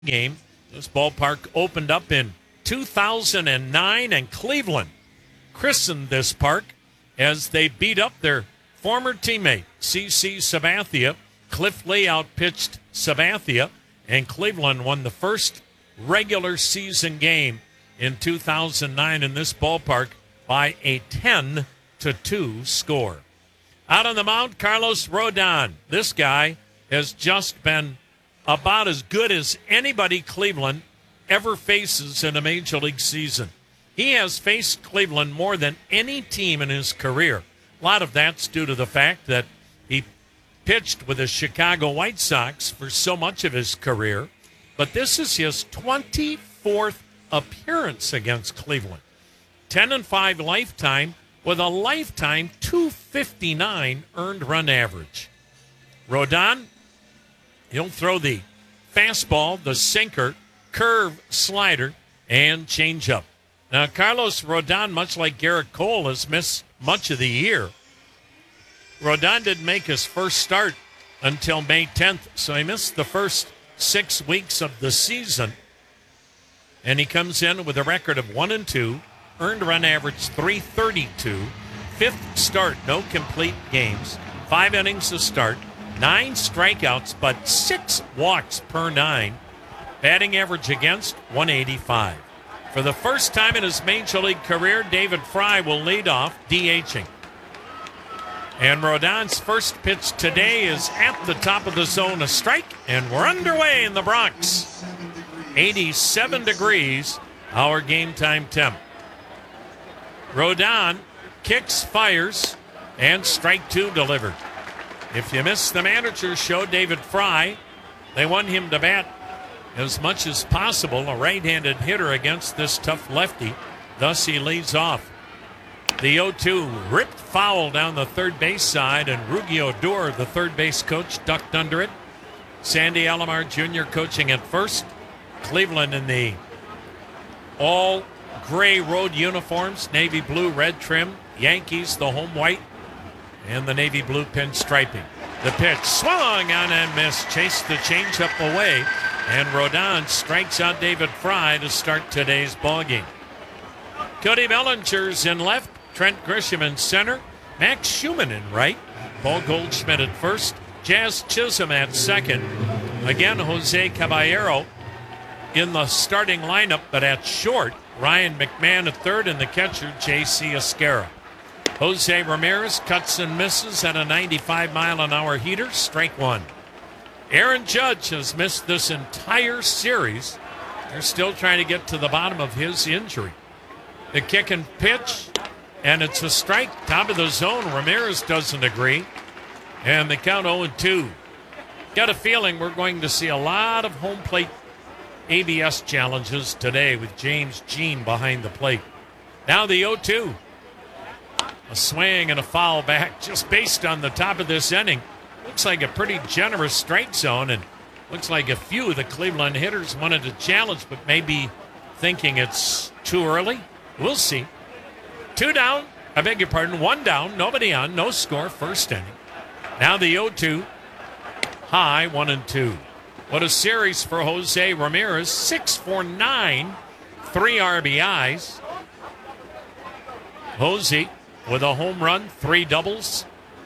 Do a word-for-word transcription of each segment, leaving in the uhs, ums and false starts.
game. This ballpark opened up in two thousand nine, and Cleveland christened this park as they beat up their former teammate, C C Sabathia. Cliff Lee outpitched Sabathia, and Cleveland won the first regular season game in two thousand nine in this ballpark by a ten to two score. Out on the mound, Carlos Rodon. This guy has just been about as good as anybody Cleveland ever faces in a major league season. He has faced Cleveland more than any team in his career. A lot of that's due to the fact that he pitched with the Chicago White Sox for so much of his career. But this is his twenty-fourth appearance against Cleveland. ten and five lifetime with a lifetime two fifty-nine earned run average. Rodon, he'll throw the fastball, the sinker, curve, slider, and changeup. Now, Carlos Rodon, much like Garrett Cole, has missed much of the year. Rodon didn't make his first start until May tenth, so he missed the first six weeks of the season. And he comes in with a record of one and two, earned run average three thirty-two, fifth start, no complete games, five innings to start, nine strikeouts, but six walks per nine. Batting average against one eighty-five. For the first time in his major league career, David Fry will lead off DHing. And Rodon's first pitch today is at the top of the zone, a strike, and we're underway in the Bronx. eighty-seven degrees, our game time temp. Rodon kicks, fires, and strike two delivered. If you missed the manager's show, David Fry, they want him to bat as much as possible, a right-handed hitter against this tough lefty. Thus, he leads off. The oh two ripped foul down the third base side, and Rugi Odor, the third base coach, ducked under it. Sandy Alomar Junior coaching at first. Cleveland in the all-gray road uniforms, navy blue, red trim. Yankees, the home white, and the navy blue pinstriping. The pitch swung on and missed, chased the changeup away, and Rodon strikes out David Fry to start today's ballgame. Cody Bellinger's in left, Trent Grisham in center, Max Schumann in right, Paul Goldschmidt at first, Jazz Chisholm at second. Again, Jose Caballero in the starting lineup, but at short, Ryan McMahon at third, and the catcher, J C Esquera. Jose Ramirez cuts and misses at a ninety-five mile an hour heater, strike one. Aaron Judge has missed this entire series. They're still trying to get to the bottom of his injury. The kick and pitch, and it's a strike, top of the zone. Ramirez doesn't agree, and the count oh and two. Got a feeling we're going to see a lot of home plate A B S challenges today with James Jean behind the plate. Now the oh two. A swing and a foul back just based on the top of this inning. Looks like a pretty generous strike zone, and looks like a few of the Cleveland hitters wanted to challenge, but maybe thinking it's too early. We'll see. Two down, I beg your pardon, one down, nobody on, no score, first inning. Now the oh two, high, one and two. What a series for Jose Ramirez, six for nine, three R B Is. Jose with a home run, three doubles.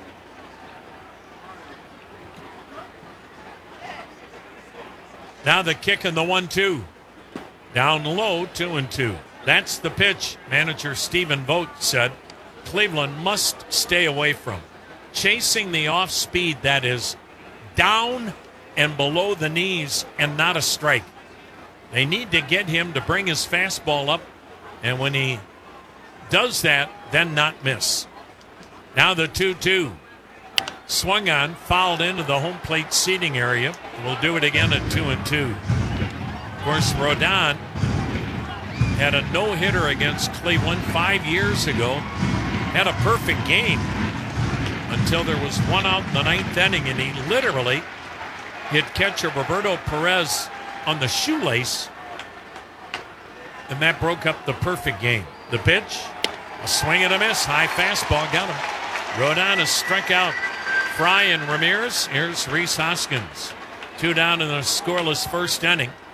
Now the kick and the one two. Down low, two and two. That's the pitch manager Stephen Vogt said Cleveland must stay away from. Chasing the off speed that is down and below the knees and not a strike. They need to get him to bring his fastball up, and when he does that, then not miss. Now the two two. Swung on, fouled into the home plate seating area. We'll do it again at two and two. Of course, Rodon had a no-hitter against Cleveland five years ago. Had a perfect game until there was one out in the ninth inning, and he literally hit catcher Roberto Perez on the shoelace, and that broke up the perfect game. The pitch, a swing and a miss, high fastball, got him. Rodon has struck out Fry and Ramirez. Here's Rhys Hoskins. Two down in the scoreless first inning.